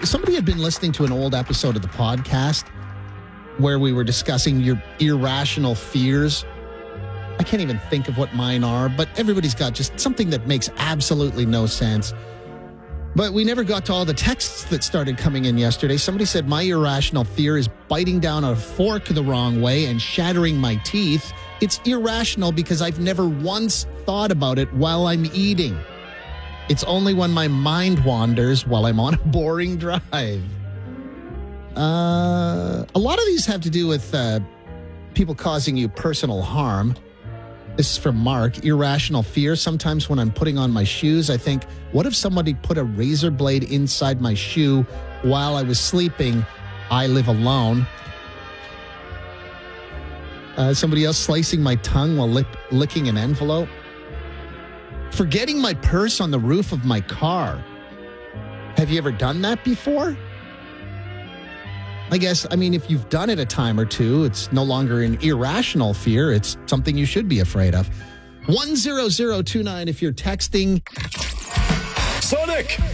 somebody had been listening to an old episode of the podcast where we were discussing your irrational fears. I can't even think of what mine are, but everybody's got just something that makes absolutely no sense. But we never got to all the texts that started coming in yesterday. Somebody said, my irrational fear is biting down a fork the wrong way and shattering my teeth. It's irrational because I've never once thought about it while I'm eating. It's only when my mind wanders while I'm on a boring drive. A lot of these have to do with people causing you personal harm. This is from Mark. Irrational fear. Sometimes when I'm putting on my shoes, I think, what if somebody put a razor blade inside my shoe while I was sleeping? I live alone. Somebody else slicing my tongue while licking an envelope. Forgetting my purse on the roof of my car. Have you ever done that before? I guess, if you've done it a time or two, it's no longer an irrational fear. It's something you should be afraid of. 10029 if you're texting. Sonic